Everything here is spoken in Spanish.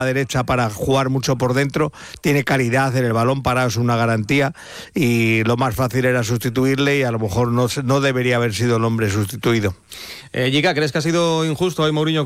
derecha para jugar mucho por dentro, tiene calidad en el balón parado, es una garantía, y lo más fácil era sustituirle y a lo mejor no debería haber sido el hombre sustituido. Giga, ¿crees que ha sido injusto hoy Mourinho